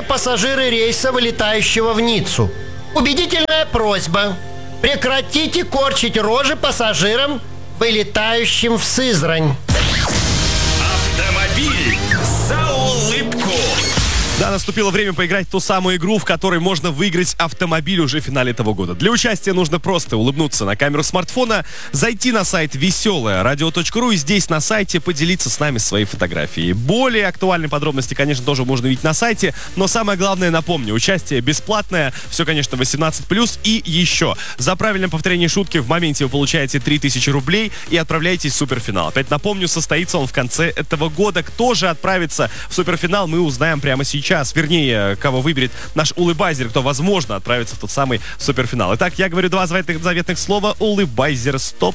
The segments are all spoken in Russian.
пассажиры рейса, вылетающего в Ниццу. Убедительная просьба. Прекратите корчить рожи пассажирам, вылетающим в Сызрань. Автомобиль за улыбку. Да, наступило время поиграть в ту самую игру, в которой можно выиграть автомобиль уже в финале этого года. Для участия нужно просто улыбнуться на камеру смартфона, зайти на сайт веселое-радио.ру и здесь на сайте поделиться с нами своей фотографией. Более актуальные подробности, конечно, тоже можно видеть на сайте, но самое главное, напомню, участие бесплатное, все, конечно, 18+, и еще. За правильное повторение шутки в моменте вы получаете 3000 рублей и отправляетесь в суперфинал. Опять напомню, состоится он в конце этого года. Кто же отправится в суперфинал, мы узнаем прямо сейчас. Вернее, кого выберет наш улыбайзер, кто, возможно, отправится в тот самый суперфинал. Итак, я говорю два заветных слова. Улыбайзер, стоп.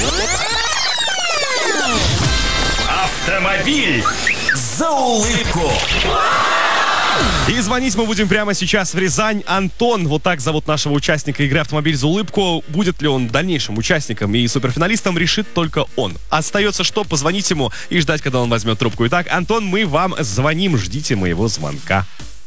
Автомобиль за улыбку. И звонить мы будем прямо сейчас в Рязань. Антон, вот так зовут нашего участника игры «Автомобиль за улыбку». Будет ли он дальнейшим участником и суперфиналистом, решит только он. Остается что? Позвонить ему и ждать, когда он возьмет трубку. Итак, Антон, мы вам звоним. Ждите моего звонка.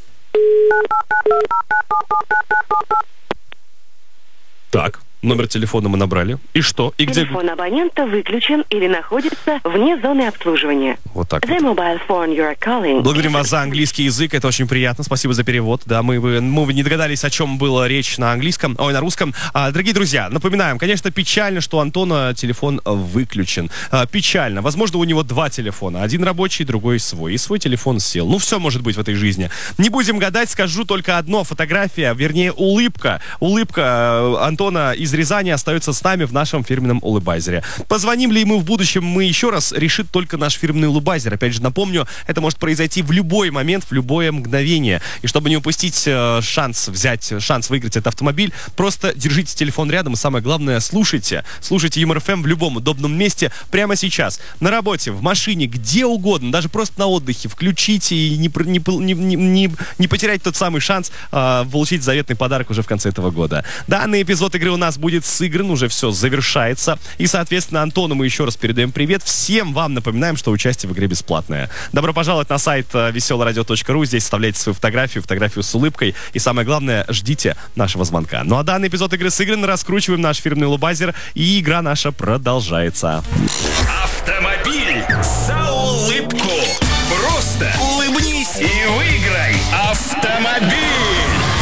Так, номер телефона мы набрали. И что? И где? Телефон абонента выключен или находится вне зоны обслуживания. Вот так The вот. mobile phone you are calling. Благодарим вас за английский язык, это очень приятно. Спасибо за перевод. Да, мы не догадались, о чем была речь на английском, на русском. Дорогие друзья, напоминаем, конечно, печально, что у Антона телефон выключен. Печально. Возможно, у него два телефона. Один рабочий, другой свой. И свой телефон сел. Ну, все может быть в этой жизни. Не будем гадать, скажу только одно. Фотография, вернее, улыбка. Улыбка Антона из Рязани остается с нами в нашем фирменном улыбайзере. Позвоним ли ему в будущем мы еще раз, решит только наш фирменный улыбайзер. Опять же, напомню, это может произойти в любой момент, в любое мгновение. И чтобы не упустить шанс выиграть этот автомобиль, просто держите телефон рядом и, самое главное, слушайте Юмор ФМ в любом удобном месте прямо сейчас. На работе, в машине, где угодно, даже просто на отдыхе. Включите и не потерять тот самый шанс получить заветный подарок уже в конце этого года. Данный эпизод игры у нас будет сыгран, уже все завершается. И, соответственно, Антону мы еще раз передаем привет. Всем вам напоминаем, что участие в игре бесплатное. Добро пожаловать на сайт веселорадио.ру. Здесь вставляйте свою фотографию с улыбкой. И самое главное, ждите нашего звонка. Ну а данный эпизод игры сыгран. Раскручиваем наш фирменный улыбайзер. И игра наша продолжается. Автомобиль за улыбку. Просто улыбнись и выиграй автомобиль.